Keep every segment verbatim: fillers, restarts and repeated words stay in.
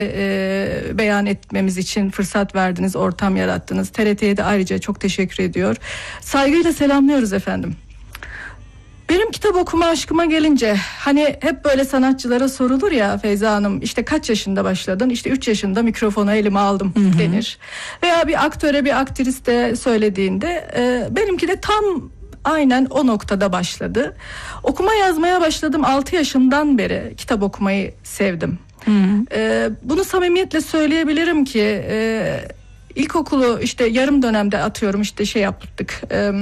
e, beyan etmemiz için fırsat verdiniz, ortam yarattınız. T R T'ye de ayrıca çok teşekkür ediyor. Saygıyla selamlıyoruz efendim. Benim kitap okuma aşkıma gelince hani hep böyle sanatçılara sorulur ya Feyza Hanım, işte kaç yaşında başladın? İşte üç yaşında mikrofonu elime aldım hı hı. denir. Veya bir aktöre, bir aktriste söylediğinde e, benimki de tam aynen o noktada başladı. Okuma yazmaya başladım altı yaşından beri, kitap okumayı sevdim. Hı hı. E, bunu samimiyetle söyleyebilirim ki e, ilkokulu işte yarım dönemde atıyorum işte şey yaptık. E,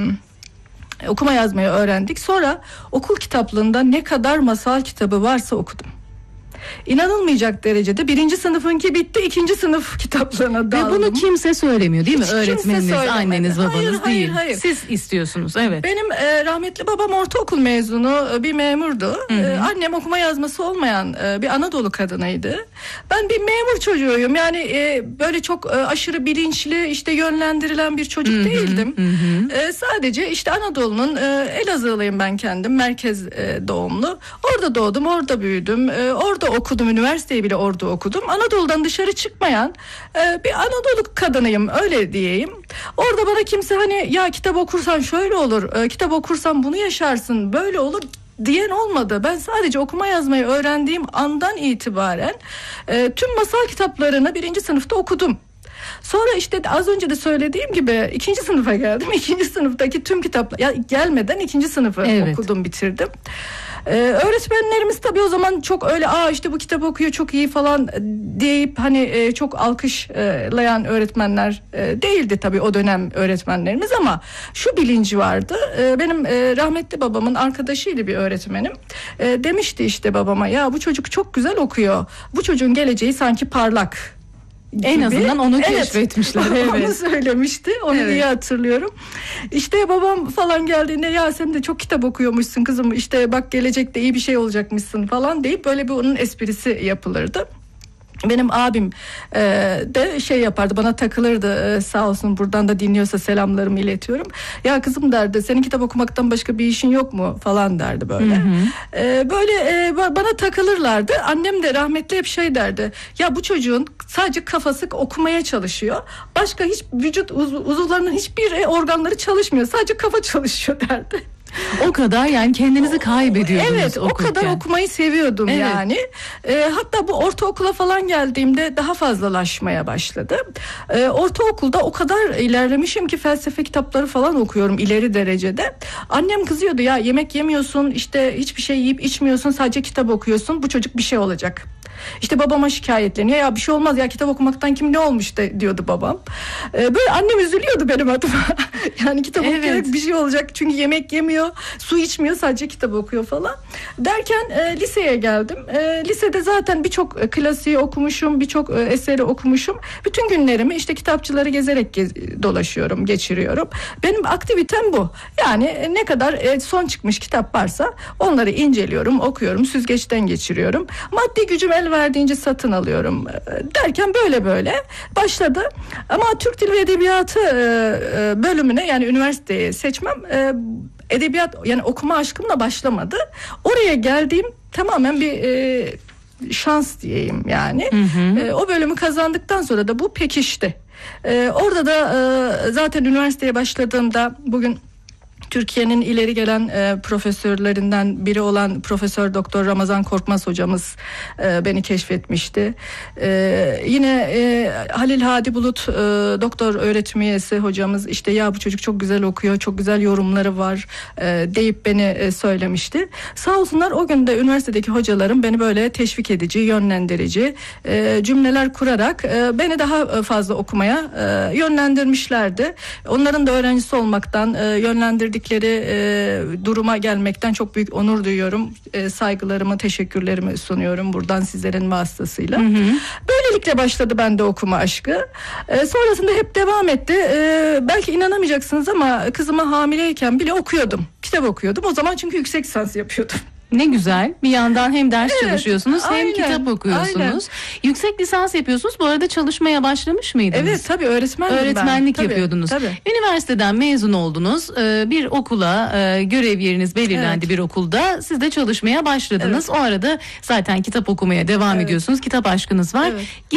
okuma yazmayı öğrendik. Sonra okul kitaplığında ne kadar masal kitabı varsa okudum. İnanılmayacak derecede birinci sınıfınki bitti, ikinci sınıf kitaplığına daldım. Ve bunu kimse söylemiyor değil mi? Hiç Öğretmeniniz, anneniz, babanız hayır, değil. Hayır, hayır. Siz istiyorsunuz, evet. Benim e, rahmetli babam ortaokul mezunu bir memurdu. E, annem okuma yazması olmayan e, bir Anadolu kadınıydı. Ben bir memur çocuğuyum. Yani e, böyle çok e, aşırı bilinçli, işte yönlendirilen bir çocuk hı hı, değildim. Hı hı. E, sadece işte Anadolu'nun e, Elazığlıyım ben kendim. Merkez e, doğumlu. Orada doğdum, orada büyüdüm. E, orada okudum, üniversiteyi bile orada okudum. Anadolu'dan dışarı çıkmayan e, bir Anadolu kadınıyım, öyle diyeyim. Orada bana kimse hani ya kitap okursan şöyle olur, e, kitap okursan bunu yaşarsın, böyle olur diyen olmadı. Ben sadece okuma yazmayı öğrendiğim andan itibaren e, tüm masal kitaplarını birinci sınıfta okudum. Sonra işte az önce de söylediğim gibi ikinci sınıfa geldim. İkinci sınıftaki tüm kitaplar, ya gelmeden ikinci sınıfı evet. okudum, bitirdim. Ee, öğretmenlerimiz tabii o zaman çok öyle aa işte bu kitap okuyor çok iyi falan deyip hani e, çok alkışlayan öğretmenler e, değildi tabii o dönem öğretmenlerimiz, ama şu bilinci vardı. E, benim e, rahmetli babamın arkadaşıydı bir öğretmenim. E, demişti işte babama, ya bu çocuk çok güzel okuyor. Bu çocuğun geleceği sanki parlak. Gibi. En azından onu evet. keşfetmişler. Evet. Onu evet. söylemişti. Onu evet. iyi hatırlıyorum. İşte babam falan geldiğinde ya sen de çok kitap okuyormuşsun kızım. İşte bak gelecekte iyi bir şey olacakmışsın falan deyip böyle bir onun esprisi yapılırdı. Benim abim e, de şey yapardı, bana takılırdı, e, sağ olsun, buradan da dinliyorsa selamlarımı iletiyorum. Ya kızım derdi, senin kitap okumaktan başka bir işin yok mu falan derdi böyle. Hı hı. E, böyle e, bana takılırlardı. Annem de rahmetli hep şey derdi, ya bu çocuğun sadece kafası okumaya çalışıyor. Başka hiç vücut uz- uzuvlarının hiçbir organları çalışmıyor. Sadece kafa çalışıyor derdi. O kadar yani kendinizi kaybediyordunuz evet, okurken. O kadar okumayı seviyordum evet. yani. E, hatta bu ortaokula falan geldiğimde daha fazlalaşmaya başladı. E, ortaokulda o kadar ilerlemişim ki felsefe kitapları falan okuyorum ileri derecede. Annem kızıyordu, ya yemek yemiyorsun, işte hiçbir şey yiyip içmiyorsun, sadece kitap okuyorsun, bu çocuk bir şey olacak. İşte babama şikayetleniyor, ya bir şey olmaz ya, kitap okumaktan kim ne olmuş de, diyordu babam. Ee, böyle annem üzülüyordu benim adıma. Yani kitap evet. okuyarak bir şey olacak, çünkü yemek yemiyor, su içmiyor, sadece kitap okuyor falan. Derken e, liseye geldim. E, lisede zaten birçok e, klasiği okumuşum, birçok e, eseri okumuşum. Bütün günlerimi işte kitapçıları gezerek gez- dolaşıyorum, geçiriyorum. Benim aktivitem bu. Yani e, ne kadar e, son çıkmış kitap varsa onları inceliyorum, okuyorum, süzgeçten geçiriyorum. Maddi gücüm el verdiğince satın alıyorum derken böyle böyle başladı. Ama Türk Dili ve Edebiyatı bölümüne, yani üniversiteyi seçmem edebiyat, yani okuma aşkımla başlamadı. Oraya geldiğim tamamen bir şans diyeyim yani. Hı hı. O bölümü kazandıktan sonra da bu pekişti. Orada da zaten üniversiteye başladığımda bugün Türkiye'nin ileri gelen e, profesörlerinden biri olan Profesör Doktor Ramazan Korkmaz hocamız e, beni keşfetmişti. E, yine e, Halil Hadi Bulut e, doktor öğretim üyesi hocamız işte ya bu çocuk çok güzel okuyor, çok güzel yorumları var e, deyip beni e, söylemişti. Sağ olsunlar, o gün de üniversitedeki hocalarım beni böyle teşvik edici, yönlendirici e, cümleler kurarak e, beni daha fazla okumaya e, yönlendirmişlerdi. Onların da öğrencisi olmaktan, e, yönlendirdik e, duruma gelmekten çok büyük onur duyuyorum. E, saygılarımı, teşekkürlerimi sunuyorum buradan sizlerin vasıtasıyla. Hı hı. Böylelikle başladı bende okuma aşkı. E, sonrasında hep devam etti. E, belki inanamayacaksınız ama kızıma hamileyken bile okuyordum. Kitap okuyordum. O zaman çünkü yüksek lisans yapıyordum. Ne güzel. Bir yandan hem ders evet, çalışıyorsunuz hem aynen, kitap okuyorsunuz. Aynen. Yüksek lisans yapıyorsunuz. Bu arada çalışmaya başlamış mıydınız? Evet tabii, öğretmendim Öğretmenlik ben. yapıyordunuz. Tabii, tabii. Üniversiteden mezun oldunuz. Bir okula görev yeriniz belirlendi, evet. bir okulda. Siz de çalışmaya başladınız. Evet. O arada zaten kitap okumaya devam evet. ediyorsunuz. Kitap aşkınız var. Evet.